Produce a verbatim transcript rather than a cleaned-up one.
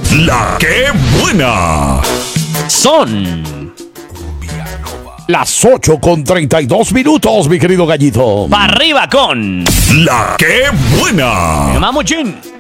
La que buena. Son las ocho con treinta y dos minutos, mi querido gallito. para arriba con La que buena. Mamuchín.